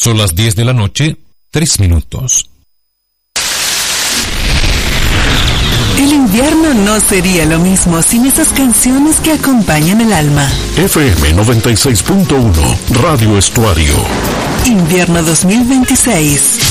Son las 10 de la noche, 3 minutos. El invierno no sería lo mismo sin esas canciones que acompañan el alma. FM 96.1, Radio Estuario. Invierno 2026.